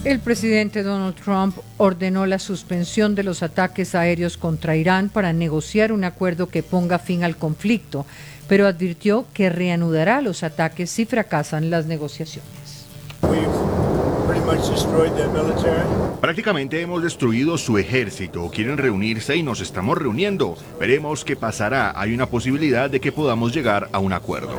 El presidente Donald Trump ordenó la suspensión de los ataques aéreos contra Irán para negociar un acuerdo que ponga fin al conflicto, pero advirtió que reanudará los ataques si fracasan las negociaciones. Prácticamente hemos destruido su ejército. Quieren reunirse y nos estamos reuniendo. Veremos qué pasará. Hay una posibilidad de que podamos llegar a un acuerdo.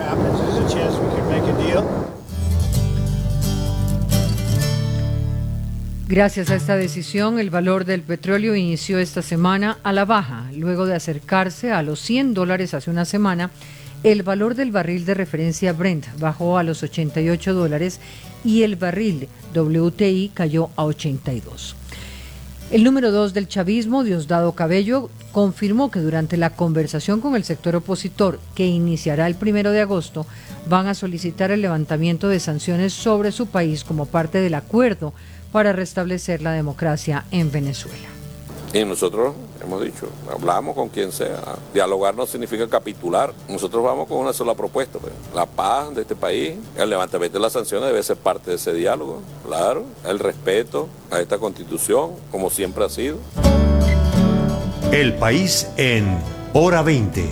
Gracias a esta decisión, el valor del petróleo inició esta semana a la baja. Luego de acercarse a los $100 hace una semana, el valor del barril de referencia Brent bajó a los $88 y el barril WTI cayó a 82. El número 2 del chavismo, Diosdado Cabello, confirmó que durante la conversación con el sector opositor, que iniciará el 1 de agosto, van a solicitar el levantamiento de sanciones sobre su país como parte del acuerdo para restablecer la democracia en Venezuela. Y nosotros hemos dicho, hablamos con quien sea, dialogar no significa capitular, nosotros vamos con una sola propuesta, pues. La paz de este país, el levantamiento de las sanciones debe ser parte de ese diálogo, claro, el respeto a esta constitución, como siempre ha sido. El país en Hora 20.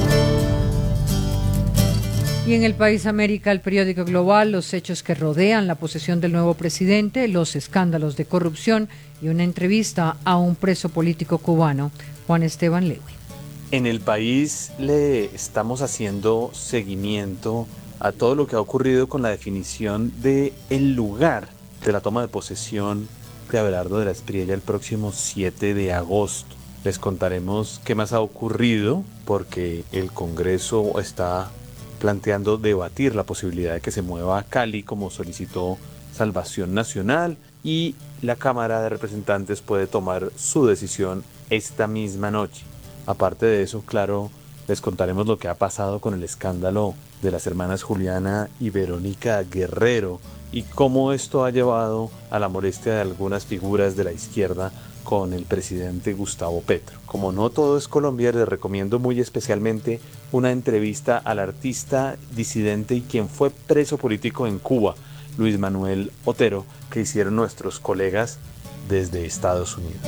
Y en el país América, el periódico Global, los hechos que rodean la posesión del nuevo presidente, los escándalos de corrupción y una entrevista a un preso político cubano, Juan Esteban Lewy. En el país le estamos haciendo seguimiento a todo lo que ha ocurrido con la definición del lugar de la toma de posesión de Abelardo de la Espriella el próximo 7 de agosto. Les contaremos qué más ha ocurrido porque el Congreso está planteando debatir la posibilidad de que se mueva a Cali como solicitó Salvación Nacional y la Cámara de Representantes puede tomar su decisión esta misma noche. Aparte de eso, claro, les contaremos lo que ha pasado con el escándalo de las hermanas Juliana y Verónica Guerrero y cómo esto ha llevado a la molestia de algunas figuras de la izquierda con el presidente Gustavo Petro. Como no todo es Colombia, les recomiendo muy especialmente una entrevista al artista disidente y quien fue preso político en Cuba, Luis Manuel Otero, que hicieron nuestros colegas desde Estados Unidos.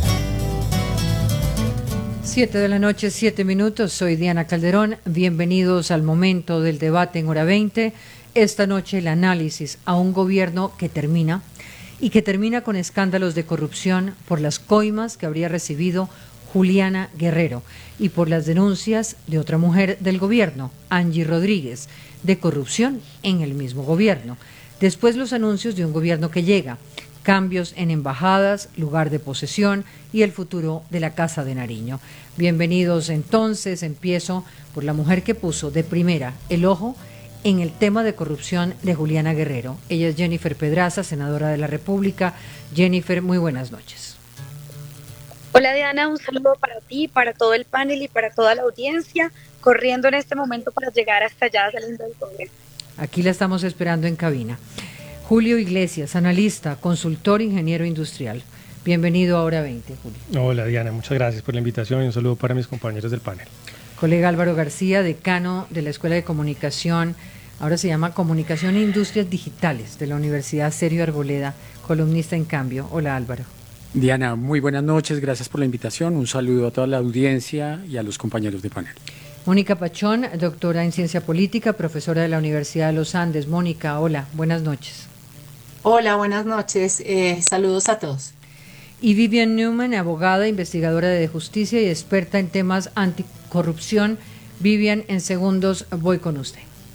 7 de la noche, 7 minutos. Soy Diana Calderón. Bienvenidos al momento del debate en Hora 20. Esta noche el análisis a un gobierno que termina y que termina con escándalos de corrupción por las coimas que habría recibido Juliana Guerrero y por las denuncias de otra mujer del gobierno, Angie Rodríguez, de corrupción en el mismo gobierno. Después los anuncios de un gobierno que llega, cambios en embajadas, lugar de posesión y el futuro de la Casa de Nariño. Bienvenidos entonces, empiezo por la mujer que puso de primera el ojo en el tema de corrupción de Juliana Guerrero. Ella es Jennifer Pedraza, senadora de la República. Jennifer, muy buenas noches. Hola Diana, un saludo para ti, para todo el panel y para toda la audiencia, corriendo en este momento para llegar hasta allá saliendo del Congreso. Aquí la estamos esperando en cabina. Julio Iglesias, analista, consultor, ingeniero industrial. Bienvenido a Hora 20, Julio. Hola Diana, muchas gracias por la invitación y un saludo para mis compañeros del panel. Colega Álvaro García, decano de la Escuela de Comunicación, ahora se llama Comunicación e Industrias Digitales de la Universidad Sergio Arboleda, columnista en Cambio. Hola Álvaro. Diana, muy buenas noches, gracias por la invitación, un saludo a toda la audiencia y a los compañeros de panel. Mónica Pachón, doctora en Ciencia Política, profesora de la Universidad de los Andes. Mónica, hola, buenas noches. Hola, buenas noches, saludos a todos. Y Vivian Newman, abogada, investigadora de justicia y experta en temas anticorrupción. Vivian, en segundos voy con usted.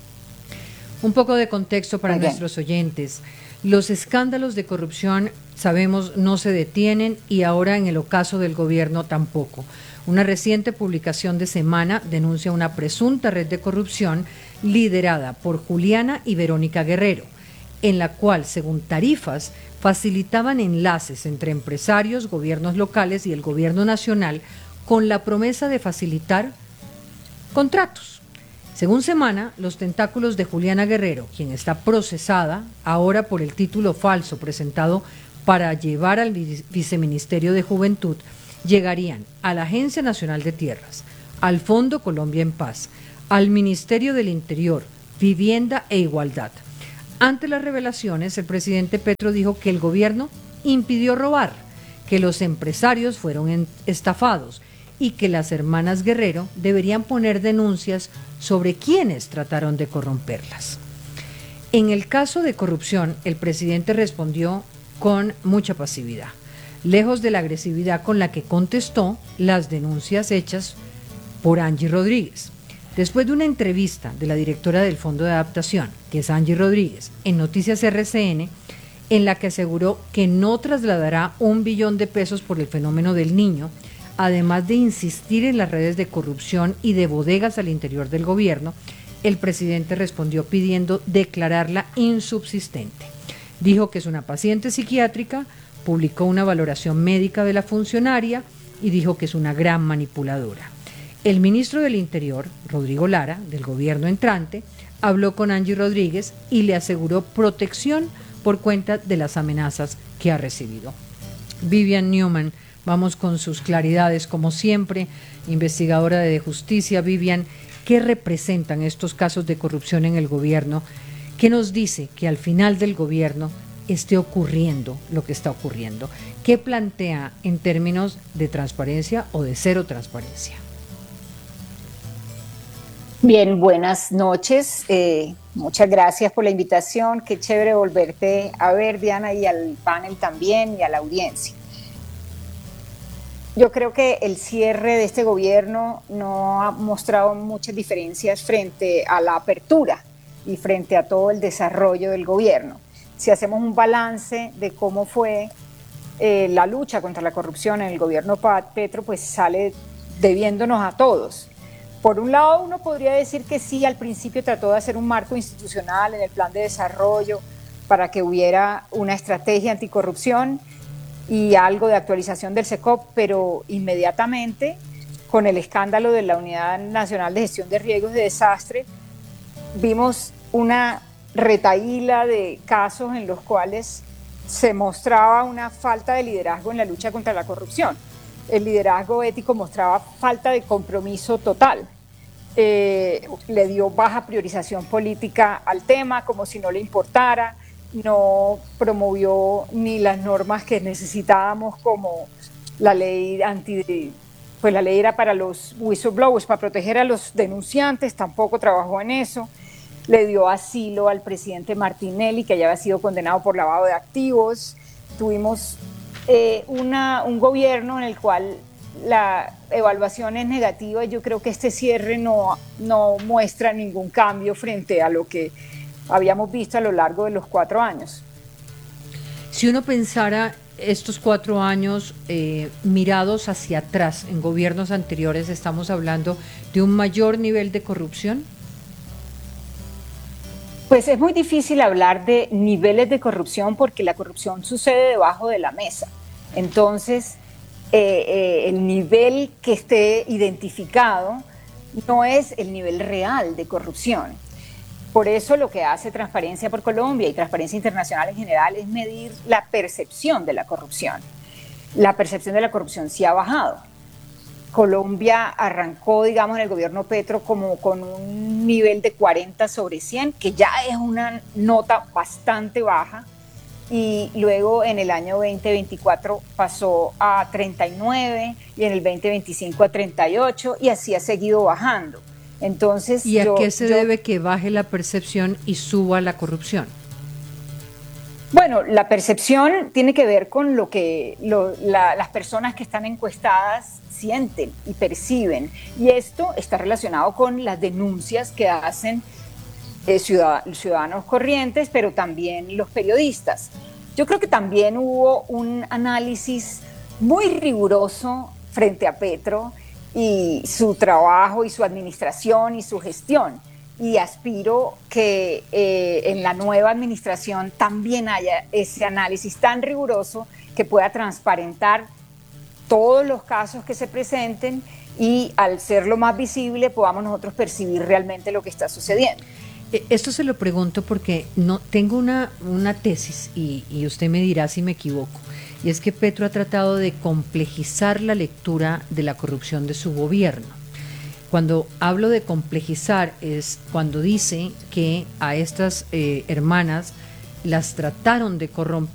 Un poco de contexto para nuestros oyentes. Los escándalos de corrupción, sabemos, no se detienen y ahora en el ocaso del gobierno tampoco. Una reciente publicación de Semana denuncia una presunta red de corrupción liderada por Juliana y Verónica Guerrero, en la cual, según tarifas, facilitaban enlaces entre empresarios, gobiernos locales y el gobierno nacional con la promesa de facilitar contratos. Según Semana, los tentáculos de Juliana Guerrero, quien está procesada ahora por el título falso presentado para llevar al Viceministerio de Juventud, llegarían a la Agencia Nacional de Tierras, al Fondo Colombia en Paz, al Ministerio del Interior, Vivienda e Igualdad, Ante las revelaciones, el presidente Petro dijo que el gobierno impidió robar, que los empresarios fueron estafados y que las hermanas Guerrero deberían poner denuncias sobre quienes trataron de corromperlas. En el caso de corrupción, el presidente respondió con mucha pasividad, lejos de la agresividad con la que contestó las denuncias hechas por Angie Rodríguez. Después de una entrevista de la directora del Fondo de Adaptación, que es Angie Rodríguez, en Noticias RCN, en la que aseguró que no trasladará $1 billón por el fenómeno del Niño, además de insistir en las redes de corrupción y de bodegas al interior del gobierno, el presidente respondió pidiendo declararla insubsistente. Dijo que es una paciente psiquiátrica, publicó una valoración médica de la funcionaria y dijo que es una gran manipuladora. El ministro del Interior, Rodrigo Lara, del gobierno entrante, habló con Angie Rodríguez y le aseguró protección por cuenta de las amenazas que ha recibido. Vivian Newman, vamos con sus claridades, como siempre, investigadora de justicia. Vivian, ¿qué representan estos casos de corrupción en el gobierno? ¿Qué nos dice que al final del gobierno esté ocurriendo lo que está ocurriendo? ¿Qué plantea en términos de transparencia o de cero transparencia? Bien, buenas noches. Muchas gracias por la invitación. Qué chévere volverte a ver, Diana, y al panel también y a la audiencia. Yo creo que el cierre de este gobierno no ha mostrado muchas diferencias frente a la apertura y frente a todo el desarrollo del gobierno. Si hacemos un balance de cómo fue la lucha contra la corrupción en el gobierno Petro, pues sale debiéndonos a todos. Por un lado, uno podría decir que sí, al principio trató de hacer un marco institucional en el plan de desarrollo para que hubiera una estrategia anticorrupción y algo de actualización del SECOP, pero inmediatamente, con el escándalo de la Unidad Nacional de Gestión de Riesgos de Desastre, vimos una retahíla de casos en los cuales se mostraba una falta de liderazgo en la lucha contra la corrupción. El liderazgo ético mostraba falta de compromiso total. Le dio baja priorización política al tema, como si no le importara, no promovió ni las normas que necesitábamos, como la ley pues la ley era para los whistleblowers, para proteger a los denunciantes, tampoco trabajó en eso. Le dio asilo al presidente Martinelli, que ya había sido condenado por lavado de activos. Tuvimos un gobierno en el cual la evaluación es negativa y yo creo que este cierre no muestra ningún cambio frente a lo que habíamos visto a lo largo de los 4 años. Si uno pensara estos 4 años mirados hacia atrás en gobiernos anteriores, ¿estamos hablando de un mayor nivel de corrupción? Pues es muy difícil hablar de niveles de corrupción porque la corrupción sucede debajo de la mesa. Entonces, el nivel que esté identificado no es el nivel real de corrupción. Por eso lo que hace Transparencia por Colombia y Transparencia Internacional en general es medir la percepción de la corrupción. La percepción de la corrupción sí ha bajado. Colombia arrancó, digamos, en el gobierno Petro como con un nivel de 40 sobre 100, que ya es una nota bastante baja, y luego en el año 2024 pasó a 39 y en el 2025 a 38 y así ha seguido bajando. Entonces, ¿y a qué se debe que baje la percepción y suba la corrupción? Bueno, la percepción tiene que ver con lo que las personas que están encuestadas sienten y perciben, y esto está relacionado con las denuncias que hacen ciudadanos corrientes, pero también los periodistas. Yo creo que también hubo un análisis muy riguroso frente a Petro y su trabajo y su administración y su gestión, y aspiro que en la nueva administración también haya ese análisis tan riguroso que pueda transparentar todos los casos que se presenten y, al ser lo más visible, podamos nosotros percibir realmente lo que está sucediendo. Esto se lo pregunto porque no tengo una tesis y usted me dirá si me equivoco, y es que Petro ha tratado de complejizar la lectura de la corrupción de su gobierno. Cuando hablo de complejizar es cuando dice que a estas hermanas las trataron de corromper